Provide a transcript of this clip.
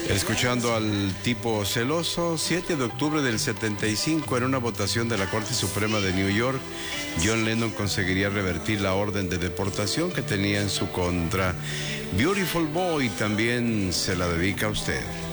Escuchando al tipo celoso, 7 de octubre del 75, en una votación de la Corte Suprema de New York, John Lennon conseguiría revertir la orden de deportación que tenía en su contra. Beautiful Boy también se la dedica a usted.